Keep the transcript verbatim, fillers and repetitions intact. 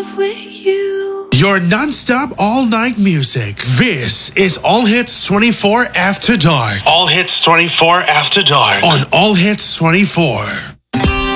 love with you. Your non-stop all-night music. This is All Hits twenty-four After Dark. All Hits twenty-four After Dark. On All Hits twenty-four.